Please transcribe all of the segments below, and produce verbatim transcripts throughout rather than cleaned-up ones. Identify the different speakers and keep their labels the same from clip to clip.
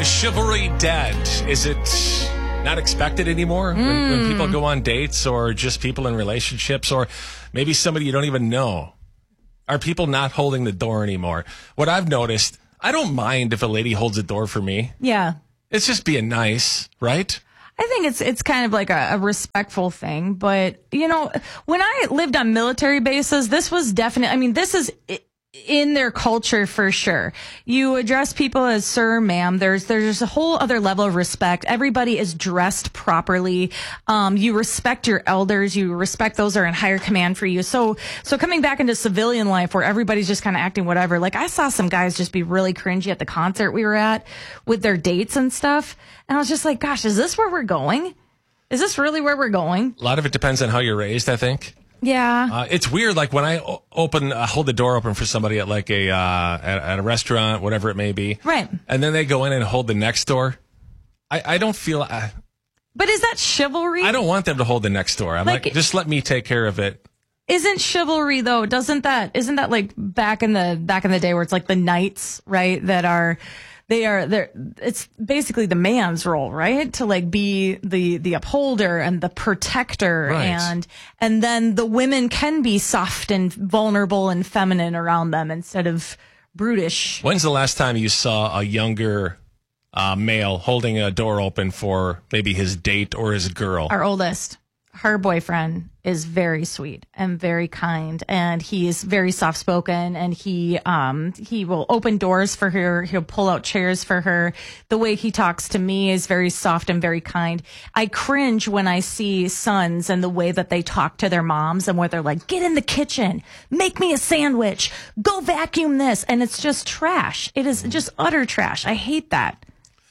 Speaker 1: Is chivalry dead? Is it not expected anymore? Mm. When, when people go on dates or just people in relationships or maybe somebody you don't even know? Are people not holding the door anymore? What I've noticed, I don't mind if a lady holds the door for me.
Speaker 2: Yeah.
Speaker 1: It's just being nice, right?
Speaker 2: I think it's it's kind of like a, a respectful thing. But, you know, when I lived on military bases, this was definite. I mean, this is in their culture for sure. You address people as sir, ma'am. There's there's a whole other level of respect. Everybody is dressed properly. Um, you respect your elders. You respect those that are in higher command for you. So so coming back into civilian life where everybody's just kind of acting whatever. Like I saw some guys just be really cringy at the concert we were at with their dates and stuff. And I was just like, gosh, is this where we're going? Is this really where we're going?
Speaker 1: A lot of it depends on how you're raised, I think.
Speaker 2: Yeah.
Speaker 1: Uh, it's weird. Like when I o- open, uh, hold the door open for somebody at like a, uh, at, at a restaurant, whatever it may be.
Speaker 2: Right.
Speaker 1: And then they go in and hold the next door. I, I don't feel, uh,
Speaker 2: but is that chivalry?
Speaker 1: I don't want them to hold the next door. I'm like, like just let me take care of it.
Speaker 2: Isn't chivalry though? Doesn't that, isn't that like back in the, back in the day where it's like the knights, right? That are, They are there. It's basically the man's role, right? To like be the the upholder and the protector,
Speaker 1: right.
Speaker 2: and and then the women can be soft and vulnerable and feminine around them instead of brutish.
Speaker 1: When's the last time you saw a younger uh, male holding a door open for maybe his date or his girl?
Speaker 2: Our oldest, her boyfriend is very sweet and very kind, and he is very soft spoken, and he um he will open doors for her. He'll pull out chairs for her. The way he talks to me is very soft and very kind. I cringe when I see sons and the way that they talk to their moms and where they're like, get in the kitchen, make me a sandwich, go vacuum this. And it's just trash. It is just utter trash. I hate that.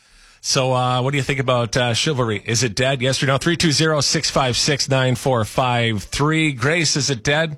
Speaker 1: So uh, what do you think about uh, chivalry? Is it dead? Yes or no? three two zero, six five six, nine four five three. Grace, is it dead?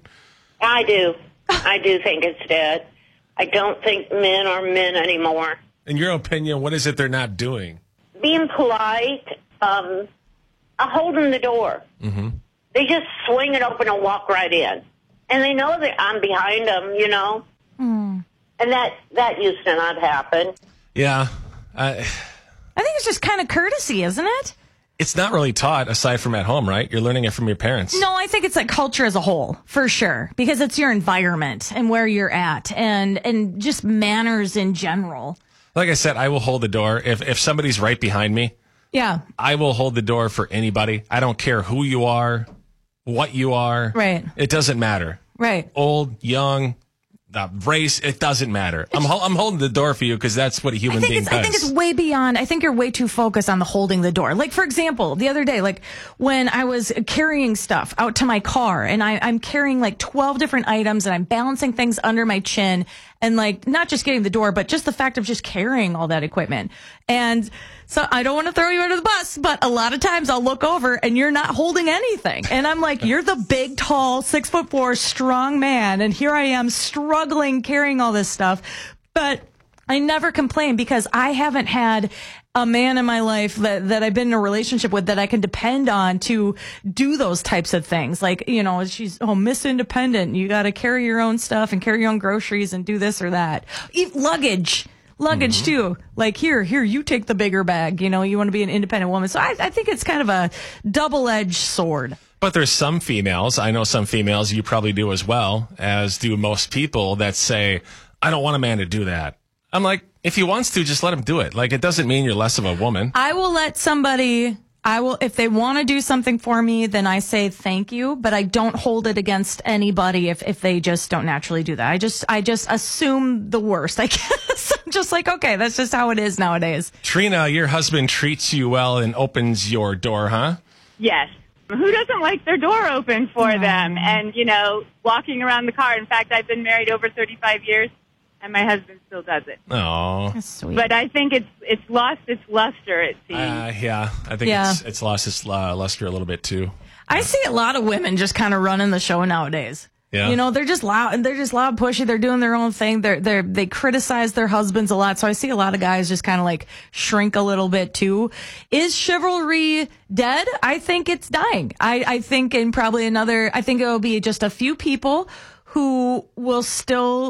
Speaker 3: I do. I do think it's dead. I don't think men are men anymore.
Speaker 1: In your opinion, what is it they're not doing?
Speaker 3: Being polite, um, uh, holding the door.
Speaker 1: Mm-hmm.
Speaker 3: They just swing it open and walk right in. And they know that I'm behind them, you know?
Speaker 2: Mm.
Speaker 3: And that, that used to not happen.
Speaker 1: Yeah. I...
Speaker 2: I think it's just kind of courtesy, isn't it?
Speaker 1: It's not really taught aside from at home, right? You're learning it from your parents.
Speaker 2: No, I think it's like culture as a whole, for sure, because it's your environment and where you're at and, and just manners in general.
Speaker 1: Like I said, I will hold the door. If, if somebody's right behind me,
Speaker 2: yeah,
Speaker 1: I will hold the door for anybody. I don't care who you are, what you are.
Speaker 2: Right.
Speaker 1: It doesn't matter.
Speaker 2: Right.
Speaker 1: Old, young, Uh, race, it doesn't matter. I'm ho- I'm holding the door for you because that's what a human
Speaker 2: I think
Speaker 1: being
Speaker 2: it's,
Speaker 1: does.
Speaker 2: I think it's way beyond. I think you're way too focused on the holding the door. Like, for example, the other day, like when I was carrying stuff out to my car and I, I'm carrying like twelve different items and I'm balancing things under my chin and like not just getting the door, but just the fact of just carrying all that equipment. And so I don't want to throw you under the bus, but a lot of times I'll look over and you're not holding anything. And I'm like, you're the big, tall, six foot four, strong man. And here I am struggling carrying all this stuff. But I never complain because I haven't had a man in my life that, that I've been in a relationship with that I can depend on to do those types of things. Like, you know, she's, oh, Miss Independent. You got to carry your own stuff and carry your own groceries and do this or that. Eat luggage. Luggage mm-hmm. too. Like here, here, you take the bigger bag. You know, you want to be an independent woman. So I, I think it's kind of a double-edged sword.
Speaker 1: But there's some females, I know some females, you probably do as well, as do most people, that say, I don't want a man to do that. I'm like, if he wants to, just let him do it. Like, it doesn't mean you're less of a woman.
Speaker 2: I will let somebody... I will, if they want to do something for me, then I say thank you, but I don't hold it against anybody if, if they just don't naturally do that. I just, I just assume the worst, I guess. I'm just like, okay, that's just how it is nowadays.
Speaker 1: Trina, your husband treats you well and opens your door, huh?
Speaker 4: Yes. Who doesn't like their door open for
Speaker 2: Aww.
Speaker 4: them? And, you know, walking around the car. In fact, I've been married over thirty-five years. And my husband still does it.
Speaker 1: Oh,
Speaker 2: sweet.
Speaker 4: But I think it's it's lost its luster, it seems.
Speaker 1: Uh, yeah, I think
Speaker 2: yeah.
Speaker 1: it's it's lost its uh, luster a little bit too.
Speaker 2: I see a lot of women just kind of running the show nowadays.
Speaker 1: Yeah.
Speaker 2: You know, they're just loud and they're just loud, pushy. They're doing their own thing. They're they they criticize their husbands a lot. So I see a lot of guys just kind of like shrink a little bit too. Is chivalry dead? I think it's dying. I I think in probably another. I think it will be just a few people who will still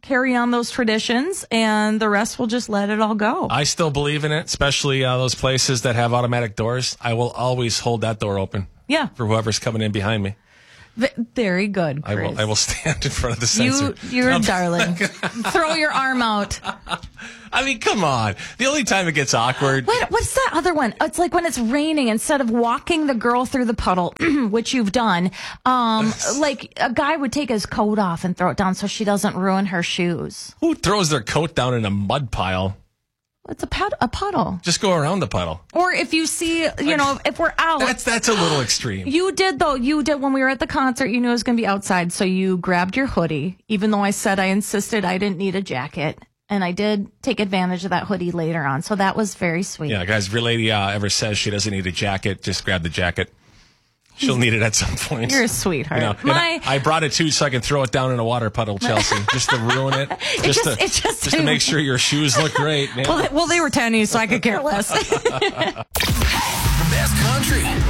Speaker 2: carry on those traditions, and the rest will just let it all go.
Speaker 1: I still believe in it, especially uh, those places that have automatic doors. I will always hold that door open.
Speaker 2: Yeah.
Speaker 1: For whoever's coming in behind me.
Speaker 2: V- very good, Chris.
Speaker 1: I will I will stand in front of the sensor.
Speaker 2: You, you're a darling. Throw your arm out.
Speaker 1: I mean, come on. The only time it gets awkward.
Speaker 2: What, what's that other one? It's like when it's raining, instead of walking the girl through the puddle, which you've done, um, like a guy would take his coat off and throw it down so she doesn't ruin her shoes.
Speaker 1: Who throws their coat down in a mud pile?
Speaker 2: It's a, pud- a puddle.
Speaker 1: Just go around the puddle.
Speaker 2: Or if you see, you know, if we're out.
Speaker 1: That's that's a little extreme.
Speaker 2: You did, though. You did when we were at the concert. You knew it was going to be outside. So you grabbed your hoodie, even though I said I insisted I didn't need a jacket. And I did take advantage of that hoodie later on. So that was very sweet.
Speaker 1: Yeah, guys, if your lady uh, ever says she doesn't need a jacket, just grab the jacket. She'll need it at some point.
Speaker 2: You're a sweetheart.
Speaker 1: You know,
Speaker 2: My,
Speaker 1: I, I brought it too so I can throw it down in a water puddle, Chelsea, just to ruin it. Just,
Speaker 2: it just,
Speaker 1: to,
Speaker 2: it just,
Speaker 1: just to make sure your shoes look great, man.
Speaker 2: Well, they, well, they were tennies, so I could care less.
Speaker 5: The best country.